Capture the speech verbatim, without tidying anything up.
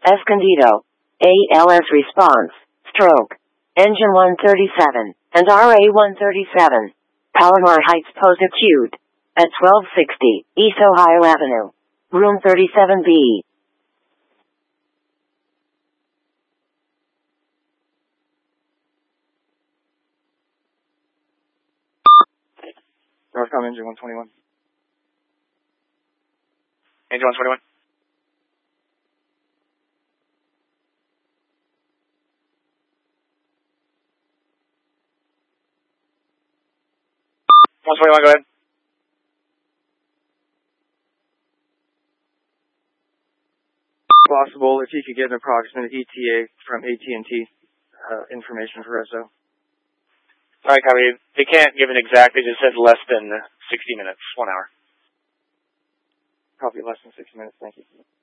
Escondido. A L S response. Stroke. Engine one thirty-seven, and R A one thirty-seven. Palomar Heights pose acute. At twelve sixty, East Ohio Avenue. Room thirty-seven B. Northcom engine one twenty-one. Engine one twenty-one. one twenty-one, go ahead. Possible if you could get an approximate E T A from A T and T uh, information for S O. Alright, copy. They can't give an exact, they just said less than sixty minutes, one hour. Probably less than sixty minutes, thank you.